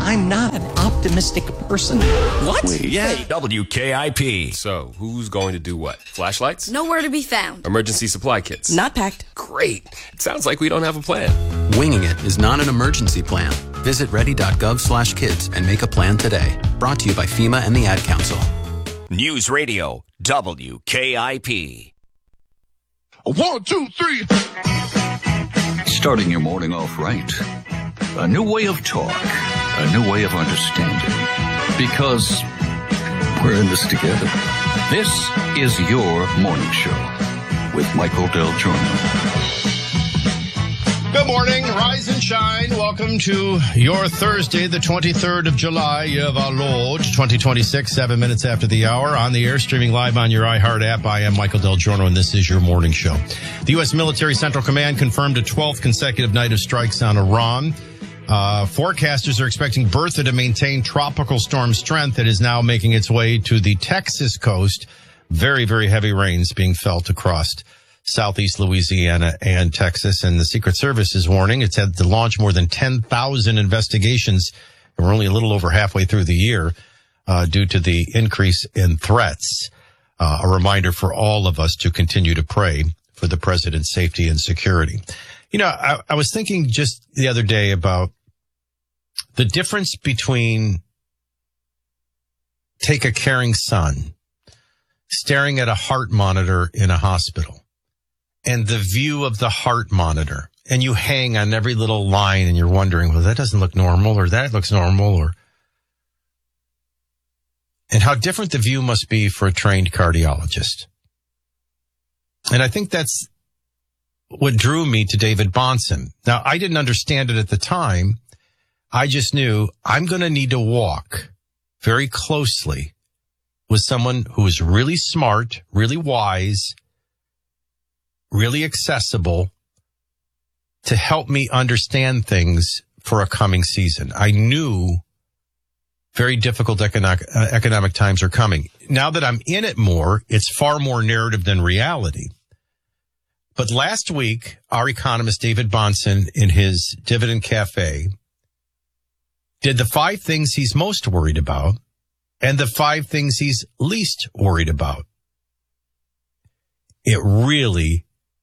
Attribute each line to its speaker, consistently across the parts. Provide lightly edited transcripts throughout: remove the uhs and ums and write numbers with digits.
Speaker 1: I'm not an optimistic person.
Speaker 2: What?
Speaker 1: Yeah.
Speaker 3: WKIP. So, who's going to do what? Flashlights?
Speaker 4: Nowhere to be found.
Speaker 3: Emergency supply kits?
Speaker 2: Not packed.
Speaker 3: Great. It sounds like we don't have a plan.
Speaker 5: Winging it is not an emergency plan. Visit ready.gov/kids and make a plan today. Brought to you by FEMA and the Ad Council.
Speaker 6: News Radio, WKIP.
Speaker 7: 1, 2, 3.
Speaker 8: Starting your morning off right. A new way of talk. A new way of understanding. Because we're in this together. This is your morning show with Michael Del Giorno.
Speaker 9: Good morning. Rise and shine. Welcome to your Thursday, the 23rd of July, year of our Lord, 2026, 7 minutes after the hour. On the air, streaming live on your iHeart app. I am Michael Del Giorno, and this is your morning show. The U.S. Military Central Command confirmed a 12th consecutive night of strikes on Iran. Forecasters are expecting Bertha to maintain tropical storm strength. It is now making its way to the Texas coast. Very, very heavy rains being felt across southeast Louisiana and Texas. And the Secret Service is warning it's had to launch more than 10,000 investigations. And we're only a little over halfway through the year due to the increase in threats. A reminder for all of us to continue to pray for the president's safety and security. You know, I was thinking just the other day about the difference between take a caring son staring at a heart monitor in a hospital and the view of the heart monitor, and you hang on every little line and you're wondering, well, that doesn't look normal, or that looks normal, and how different the view must be for a trained cardiologist. And I think that's what drew me to David Bahnsen. Now, I didn't understand it at the time. I just knew I'm going to need to walk very closely with someone who is really smart, really wise, really accessible to help me understand things for a coming season. I knew very difficult economic times are coming. Now that I'm in it more, it's far more narrative than reality. But last week, our economist David Bahnsen in his Dividend Cafe did the 5 things he's most worried about and the 5 things he's least worried about. It really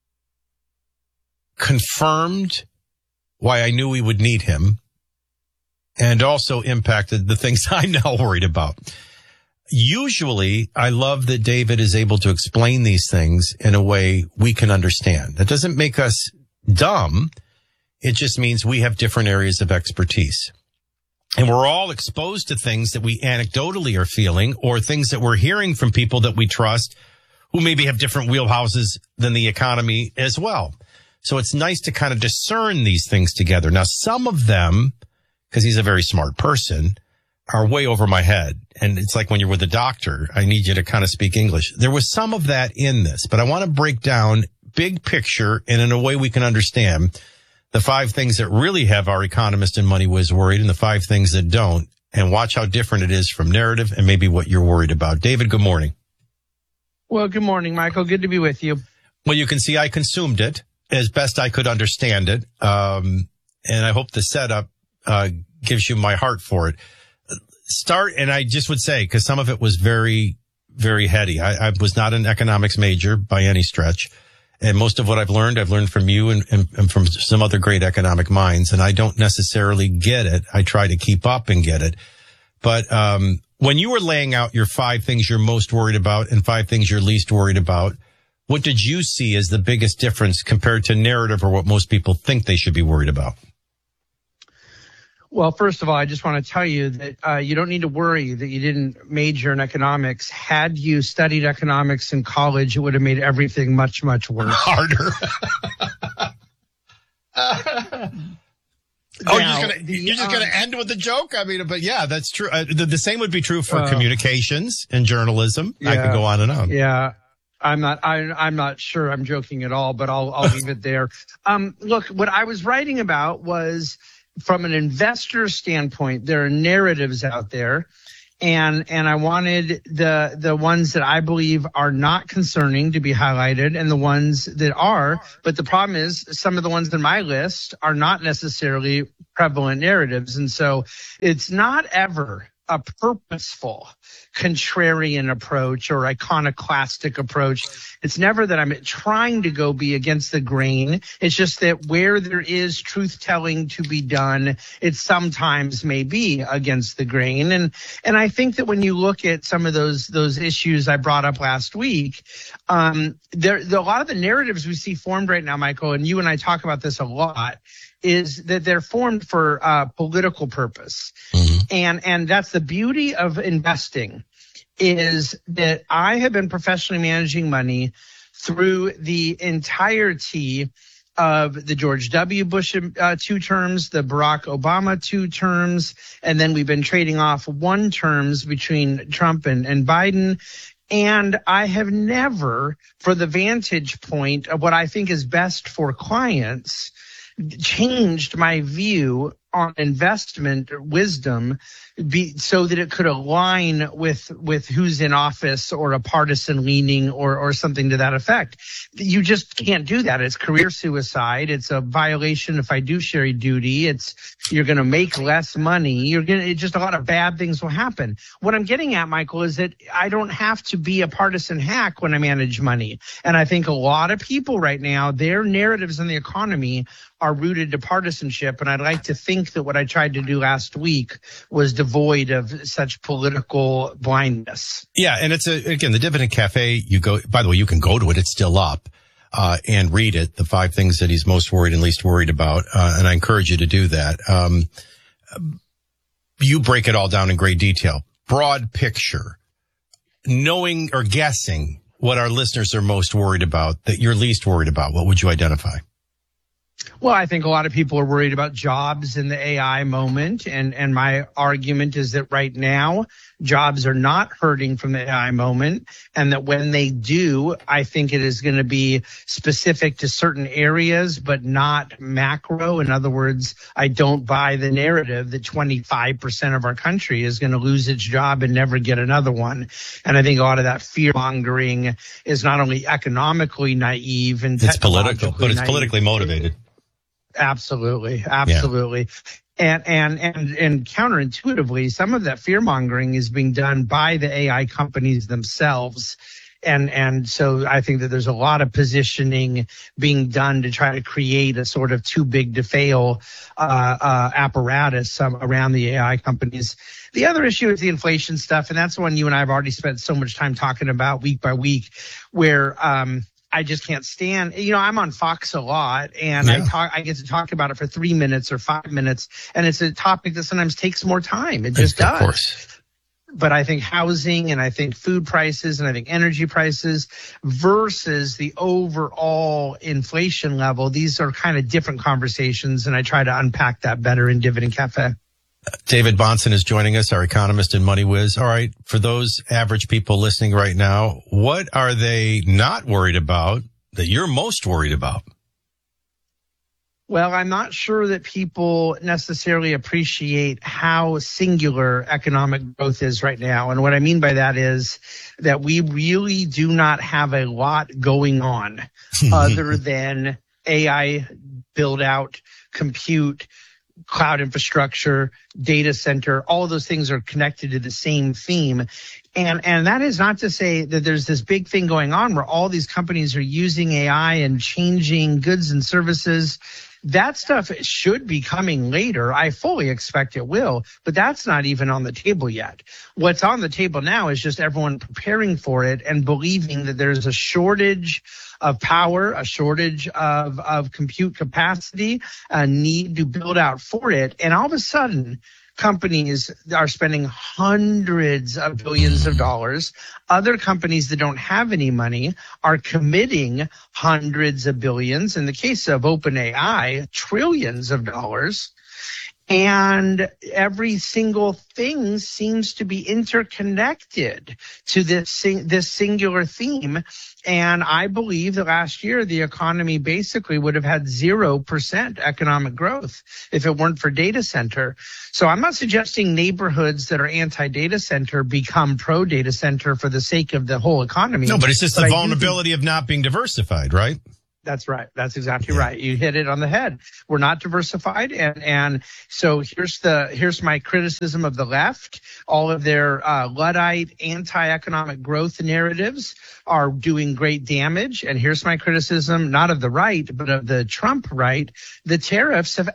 Speaker 9: confirmed why I knew we would need him and also impacted the things I'm now worried about. Usually, I love that David is able to explain these things in a way we can understand. That doesn't make us dumb. It just means we have different areas of expertise. And we're all exposed to things that we anecdotally are feeling or things that we're hearing from people that we trust who maybe have different wheelhouses than the economy as well. So it's nice to kind of discern these things together. Now, some of them, because he's a very smart person, are way over my head. And it's like when you're with a doctor, I need you to kind of speak English. There was some of that in this, but I want to break down big picture and in a way we can understand the 5 things that really have our economist and money whiz worried and the 5 things that don't, and watch how different it is from narrative and maybe what you're worried about. David, good morning.
Speaker 10: Well, good morning, Michael. Good to be with you.
Speaker 9: Well, you can see I consumed it as best I could understand it. And I hope the setup gives you my heart for it. Start, and I just would say, because some of it was very, very heady. I was not an economics major by any stretch. And most of what I've learned from you and from some other great economic minds. And I don't necessarily get it. I try to keep up and get it. But when you were laying out your 5 things you're most worried about and 5 things you're least worried about, what did you see as the biggest difference compared to narrative or what most people think they should be worried about?
Speaker 10: Well, first of all, I just want to tell you that you don't need to worry that you didn't major in economics. Had you studied economics in college, it would have made everything much, much worse.
Speaker 9: Harder. You're just going to end with a joke? I mean, but yeah, that's true. The same would be true for communications and journalism. Yeah, I could go on and on.
Speaker 10: Yeah. I'm not sure I'm joking at all, but I'll leave it there. Look, what I was writing about was from an investor standpoint, there are narratives out there. And I wanted the ones that I believe are not concerning to be highlighted and the ones that are. But the problem is some of the ones on my list are not necessarily prevalent narratives. And so it's not ever a purposeful contrarian approach or iconoclastic approach. It's never that I'm trying to go be against the grain. It's just that where there is truth telling to be done, it sometimes may be against the grain. And I think that when you look at some of those issues I brought up last week, a lot of the narratives we see formed right now, Michael, and you and I talk about this a lot, is that they're formed for political purpose. Mm-hmm. And that's the beauty of investing, is that I have been professionally managing money through the entirety of the George W. Bush 2 terms, the Barack Obama 2 terms, and then we've been trading off 1 terms between Trump and Biden. And I have never, for the vantage point of what I think is best for clients, changed my view on investment wisdom so that it could align with who's in office or a partisan leaning or something to that effect. You just can't do that. It's career suicide. It's a violation of fiduciary duty. You're going to make less money. Just a lot of bad things will happen. What I'm getting at, Michael, is that I don't have to be a partisan hack when I manage money. And I think a lot of people right now, their narratives in the economy are rooted to partisanship. And I'd like to think that what I tried to do last week was devoid of such political blindness.
Speaker 9: Yeah. And it's again, the Dividend Cafe, by the way, you can go to it. It's still up, and read it, the 5 things that he's most worried and least worried about. And I encourage you to do that. You break it all down in great detail, broad picture, knowing or guessing what our listeners are most worried about, that you're least worried about. What would you identify?
Speaker 10: Well, I think a lot of people are worried about jobs in the AI moment. And my argument is that right now, jobs are not hurting from the AI moment. And that when they do, I think it is going to be specific to certain areas, but not macro. In other words, I don't buy the narrative that 25% of our country is going to lose its job and never get another one. And I think a lot of that fear mongering is not only economically naive and
Speaker 9: it's political, but it's politically motivated.
Speaker 10: Absolutely.
Speaker 9: Yeah.
Speaker 10: And counterintuitively, some of that fear mongering is being done by the AI companies themselves. And so I think that there's a lot of positioning being done to try to create a sort of too big to fail apparatus around the AI companies. The other issue is the inflation stuff, and that's one you and I have already spent so much time talking about week by week, where I just can't stand. I'm on Fox a lot, and I get to talk about it for 3 minutes or 5 minutes, and it's a topic that sometimes takes more time. It just does.
Speaker 9: Of course.
Speaker 10: But I think housing and I think food prices and I think energy prices versus the overall inflation level, these are kind of different conversations, and I try to unpack that better in Dividend Cafe.
Speaker 9: David Bahnsen is joining us, our economist in MoneyWiz. All right, for those average people listening right now, what are they not worried about that you're most worried about?
Speaker 10: Well, I'm not sure that people necessarily appreciate how singular economic growth is right now. And what I mean by that is that we really do not have a lot going on other than AI build out, compute, cloud infrastructure, data center. All of those things are connected to the same theme. And that is not to say that there's this big thing going on where all these companies are using AI and changing goods and services. That stuff should be coming later. I fully expect it will, but that's not even on the table yet. What's on the table now is just everyone preparing for it and believing that there's a shortage of power, a shortage of compute capacity, a need to build out for it. And all of a sudden, companies are spending hundreds of billions of dollars. Other companies that don't have any money are committing hundreds of billions. In the case of OpenAI, trillions of dollars. And every single thing seems to be interconnected to this singular theme. And I believe that last year, the economy basically would have had 0% economic growth if it weren't for data center. So I'm not suggesting neighborhoods that are anti-data center become pro-data center for the sake of the whole economy.
Speaker 9: No, but it's just the vulnerability of not being diversified, right?
Speaker 10: That's right. That's exactly right. You hit it on the head. We're not diversified. And so here's my criticism of the left. All of their Luddite anti-economic growth narratives are doing great damage. And here's my criticism, not of the right, but of the Trump right. The tariffs have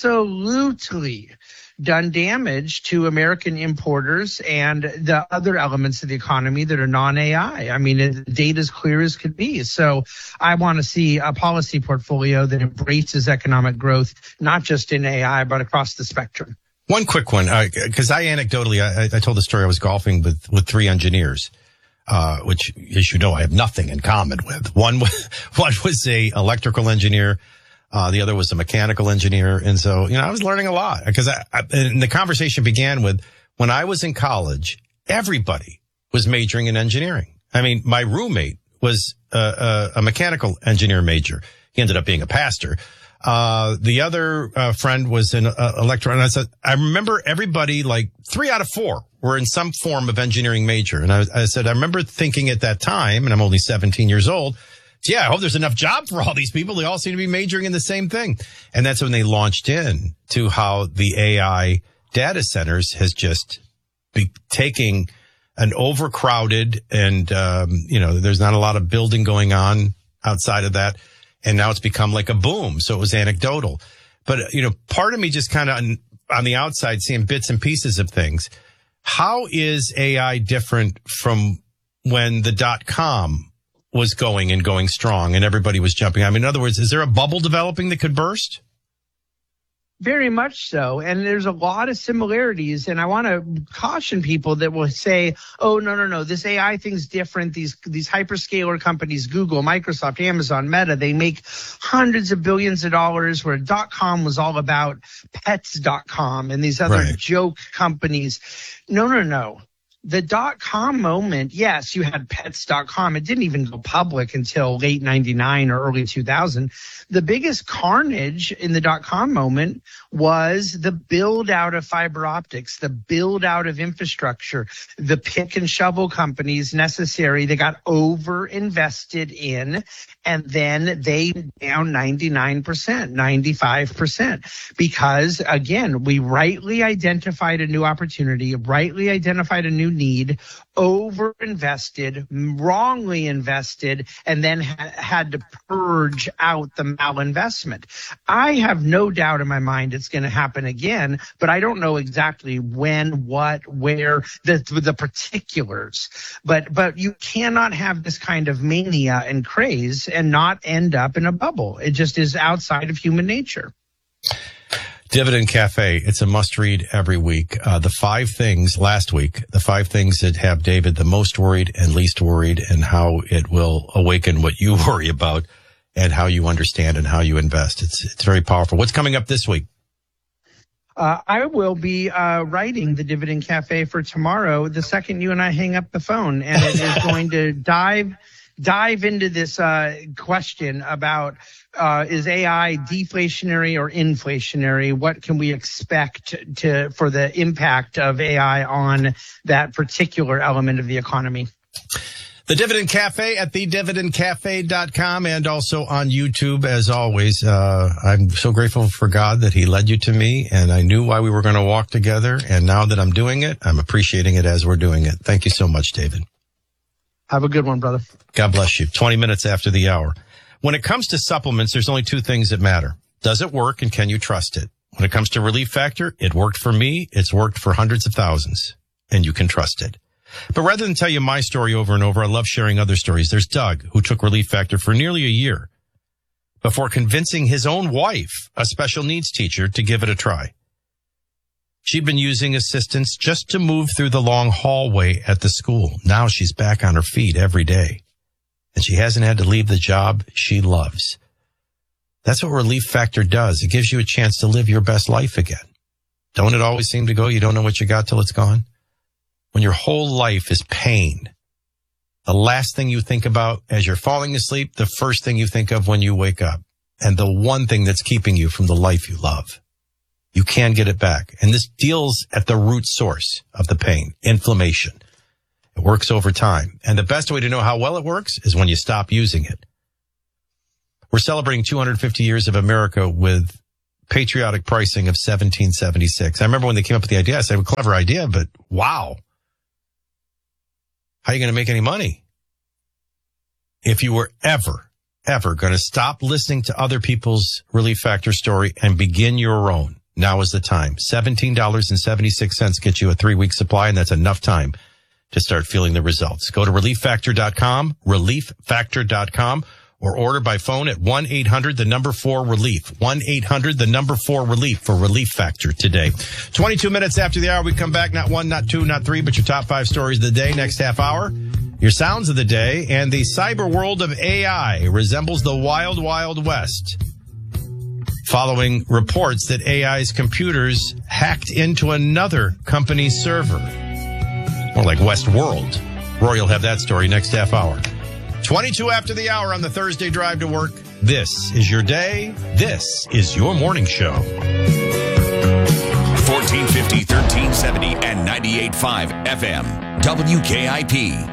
Speaker 10: absolutely done damage to American importers and the other elements of the economy that are non-AI. I mean, the data is clear as could be. So I want to see a policy portfolio that embraces economic growth, not just in AI, but across the spectrum.
Speaker 9: One quick one, because I told the story I was golfing with three engineers, which, as you know, I have nothing in common with. One was a electrical engineer. The other was a mechanical engineer. And so, I was learning a lot because and the conversation began with when I was in college, everybody was majoring in engineering. I mean, my roommate was a mechanical engineer major. He ended up being a pastor. The other friend was an electrical. And I remember everybody, like 3 out of 4 were in some form of engineering major. And I said, I remember thinking at that time, and I'm only 17 years old, yeah, I hope there's enough job for all these people. They all seem to be majoring in the same thing. And that's when they launched in to how the AI data centers has just be taking an overcrowded and, there's not a lot of building going on outside of that. And now it's become like a boom. So it was anecdotal. But, part of me just kind of on the outside seeing bits and pieces of things. How is AI different from when the .com was going strong and everybody was jumping? I mean, in other words, is there a bubble developing that could burst?
Speaker 10: Very much so. And there's a lot of similarities. And I want to caution people that will say, oh, no, this AI thing's different. These hyperscaler companies, Google, Microsoft, Amazon, Meta, they make hundreds of billions of dollars, where .com was all about pets.com and these other joke companies. No. The .com moment, yes, you had pets.com. It didn't even go public until late 99 or early 2000. The biggest carnage in the .com moment was the build out of fiber optics, the build out of infrastructure, the pick and shovel companies necessary. They got over invested in, and then they down 99%, 95%, because again, we rightly identified a new opportunity, rightly identified a new need, over-invested, wrongly invested, and then had to purge out the malinvestment. I have no doubt in my mind it's going to happen again, but I don't know exactly when, what, where, the particulars. But you cannot have this kind of mania and craze and not end up in a bubble. It just is outside of human nature.
Speaker 9: Dividend Cafe, it's a must-read every week. The 5 things that have David the most worried and least worried, and how it will awaken what you worry about and how you understand and how you invest. It's very powerful. What's coming up this week?
Speaker 10: I will be writing the Dividend Cafe for tomorrow, the second you and I hang up the phone, and it is going to dive into this question about is AI deflationary or inflationary? What can we expect for the impact of AI on that particular element of the economy?
Speaker 9: The Dividend Cafe at thedividendcafe.com and also on YouTube, as always. I'm so grateful for God that he led you to me, and I knew why we were going to walk together. And now that I'm doing it, I'm appreciating it as we're doing it. Thank you so much, David.
Speaker 10: Have a good one, brother.
Speaker 9: God bless you. 20 minutes after the hour. When it comes to supplements, there's only 2 things that matter. Does it work, and can you trust it? When it comes to Relief Factor, it worked for me. It's worked for hundreds of thousands, and you can trust it. But rather than tell you my story over and over, I love sharing other stories. There's Doug, who took Relief Factor for nearly a year before convincing his own wife, a special needs teacher, to give it a try. She'd been using assistance just to move through the long hallway at the school. Now she's back on her feet every day, and she hasn't had to leave the job she loves. That's what Relief Factor does. It gives you a chance to live your best life again. Don't it always seem to go? You don't know what you got till it's gone. When your whole life is pain, the last thing you think about as you're falling asleep, the first thing you think of when you wake up, and the one thing that's keeping you from the life you love. You can get it back. And this deals at the root source of the pain, inflammation. It works over time. And the best way to know how well it works is when you stop using it. We're celebrating 250 years of America with patriotic pricing of $17.76. I remember when they came up with the idea, I said, well, clever idea, but wow. How are you going to make any money? If you were ever going to stop listening to other people's Relief Factor story and begin your own, now is the time. $17.76 gets you a 3-week supply, and that's enough time to start feeling the results. Go to relieffactor.com, relieffactor.com, or order by phone at 1-800-4-RELIEF. 1-800-4-RELIEF for Relief Factor today. 22 minutes after the hour, we come back. Not 1, not 2, not 3, but your top 5 stories of the day. Next half hour, your sounds of the day. And the cyber world of AI resembles the wild, wild west, following reports that AI's computers hacked into another company's server. More like Westworld. Roy will have that story next half hour. 22 after the hour on the Thursday drive to work. This is your day. This is your morning show.
Speaker 6: 1450, 1370, and 98.5 FM. WKIP.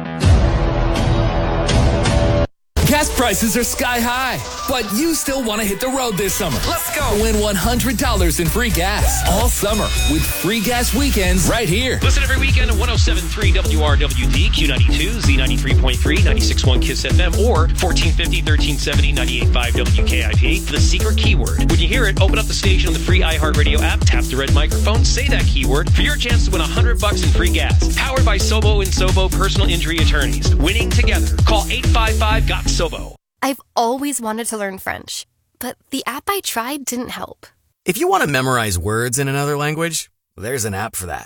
Speaker 2: Gas prices are sky high, but you still want to hit the road this summer. Let's go. Win $100 in free gas all summer with free gas weekends right here.
Speaker 4: Listen every weekend at 107.3 WRWD, Q92, Z93.3, 96.1 KISS FM, or 1450, 1370, 98.5 WKIP. The secret keyword. When you hear it, open up the station on the free iHeartRadio app, tap the red microphone, say that keyword for your chance to win $100 in free gas. Powered by Sobo and Sobo Personal Injury Attorneys. Winning together. Call 855-GOT-SOBO.
Speaker 11: I've always wanted to learn French, but the app I tried didn't help.
Speaker 12: If you want to memorize words in another language, there's an app for that.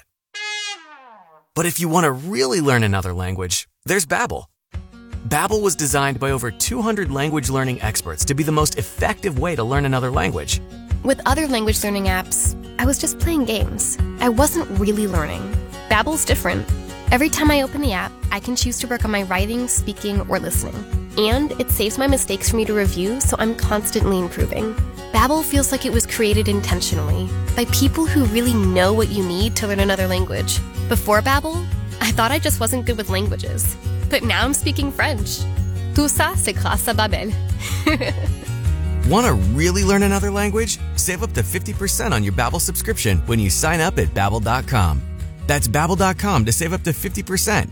Speaker 12: But if you want to really learn another language, there's Babbel. Babbel was designed by over 200 language learning experts to be the most effective way to learn another language.
Speaker 11: With other language learning apps, I was just playing games. I wasn't really learning. Babbel's different. Every time I open the app, I can choose to work on my writing, speaking, or listening. And it saves my mistakes for me to review, so I'm constantly improving. Babbel feels like it was created intentionally by people who really know what you need to learn another language. Before Babbel, I thought I just wasn't good with languages. But now I'm speaking French. Tout ça, c'est grâce à Babbel.
Speaker 12: Want to really learn another language? Save up to 50% on your Babbel subscription when you sign up at Babbel.com. That's Babbel.com to save up to 50%.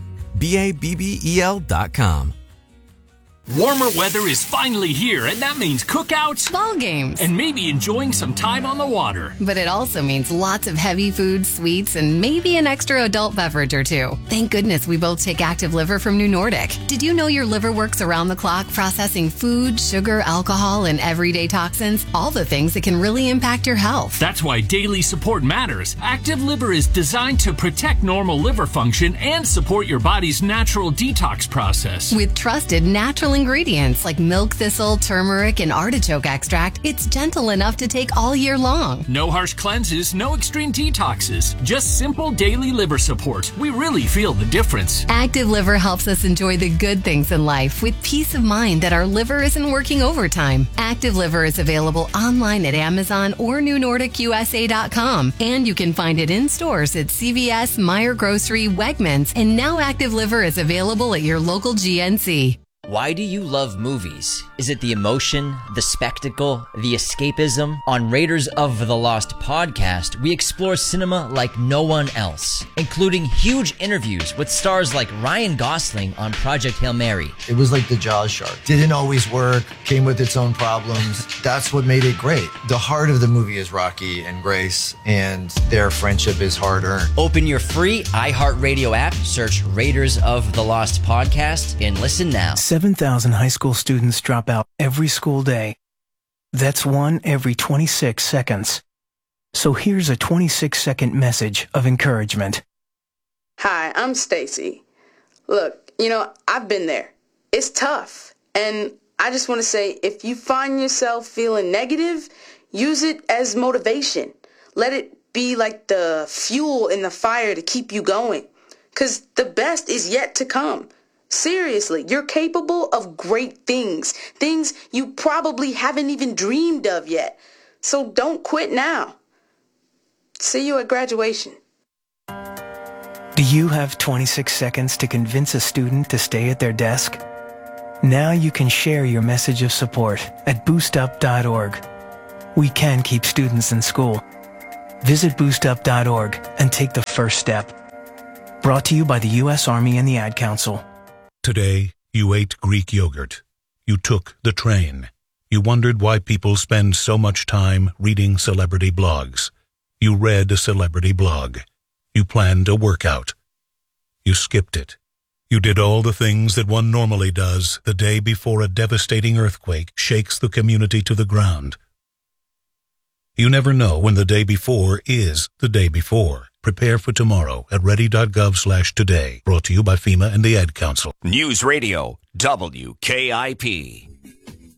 Speaker 12: Babbel.com.
Speaker 13: Warmer weather is finally here, and that means cookouts,
Speaker 14: ball games,
Speaker 13: and maybe enjoying some time on the water.
Speaker 14: But it also means lots of heavy food, sweets, and maybe an extra adult beverage or two. Thank goodness we both take Active Liver from New Nordic. Did you know your liver works around the clock processing food, sugar, alcohol, and everyday toxins? All the things that can really impact your health.
Speaker 13: That's why daily support matters. Active Liver is designed to protect normal liver function and support your body's natural detox process.
Speaker 14: With trusted natural ingredients like milk thistle, turmeric, and artichoke extract, it's gentle enough to take all year long.
Speaker 13: No harsh cleanses, no extreme detoxes, just simple daily liver support. We really feel the difference.
Speaker 14: Active Liver helps us enjoy the good things in life with peace of mind that our liver isn't working overtime. Active Liver is available online at Amazon or NewNordicUSA.com, and you can find it in stores at CVS, Meijer Grocery, Wegmans, and now Active Liver is available at your local GNC.
Speaker 15: Why do you love movies? Is it the emotion, the spectacle, the escapism? On Raiders of the Lost podcast, we explore cinema like no one else, including huge interviews with stars like Ryan Gosling on Project Hail Mary.
Speaker 16: It was like the Jaws shark. Didn't always work, came with its own problems. That's what made it great. The heart of the movie is Rocky and Grace, and their friendship is hard-earned.
Speaker 15: Open your free iHeartRadio app, search Raiders of the Lost podcast, and listen now.
Speaker 17: 7,000 high school students drop out every school day. That's one every 26 seconds. So here's a 26-second message of encouragement.
Speaker 18: Hi, I'm Stacy. Look, I've been there. It's tough. And I just want to say, if you find yourself feeling negative, use it as motivation. Let it be like the fuel in the fire to keep you going. Because the best is yet to come. Seriously, you're capable of great things. Things you probably haven't even dreamed of yet. So don't quit now. See you at graduation.
Speaker 17: Do you have 26 seconds to convince a student to stay at their desk? Now you can share your message of support at boostup.org. We can keep students in school. Visit boostup.org and take the first step. Brought to you by the U.S. Army and the Ad Council.
Speaker 19: Today, you ate Greek yogurt. You took the train. You wondered why people spend so much time reading celebrity blogs. You read a celebrity blog. You planned a workout. You skipped it. You did all the things that one normally does the day before a devastating earthquake shakes the community to the ground. You never know when the day before is the day before. Prepare for tomorrow at ready.gov/today. Brought to you by FEMA and the Ad Council.
Speaker 6: News Radio WKIP.